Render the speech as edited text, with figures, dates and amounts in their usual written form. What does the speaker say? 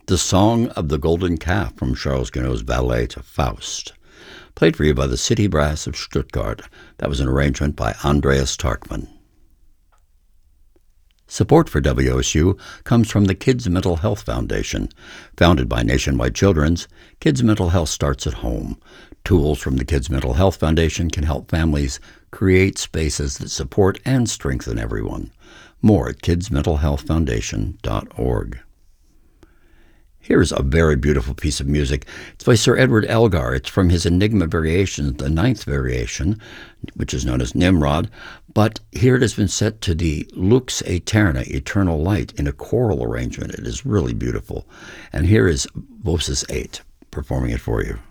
The Song of the Golden Calf from Charles Gounod's ballet to Faust. Played for you by the City Brass of Stuttgart. That was an arrangement by Andreas Tarkman. Support for WOSU comes from the Kids Mental Health Foundation. Founded by Nationwide Children's, Kids Mental Health starts at home. Tools from the Kids Mental Health Foundation can help families create spaces that support and strengthen everyone. More at kidsmentalhealthfoundation.org. Here's a very beautiful piece of music. It's by Sir Edward Elgar. It's from his Enigma Variations, the 9th variation, which is known as Nimrod. But here it has been set to the Lux Aeterna, Eternal Light, in a choral arrangement. It is really beautiful. And here is Voces 8 performing it for you.